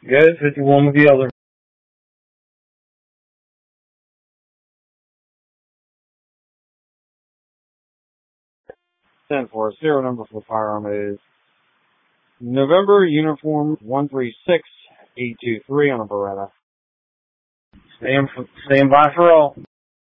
Good, 51 with the other. 10-4, serial number for the firearm is November Uniform 136823 on a Beretta. Stand by for all.